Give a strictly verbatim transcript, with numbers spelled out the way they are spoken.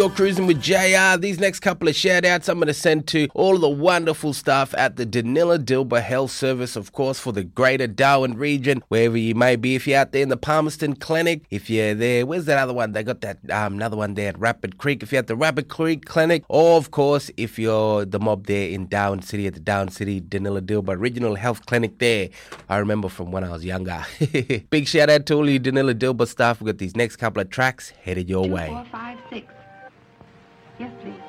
You're cruising with J R. These next couple of shout outs I'm going to send to all of the wonderful staff at the Danila Dilba Health Service, of course, for the greater Darwin region, wherever you may be. If you're out there in the Palmerston Clinic, if you're there, where's that other one? They got that um, another one there at Rapid Creek. If you're at the Rapid Creek Clinic, or of course, if you're the mob there in Darwin City at the Darwin City Danila Dilba Regional Health Clinic there. I remember from when I was younger. Big shout out to all you Danila Dilba staff. We've got these next couple of tracks headed your Two, way. four, five, six. Yes, please.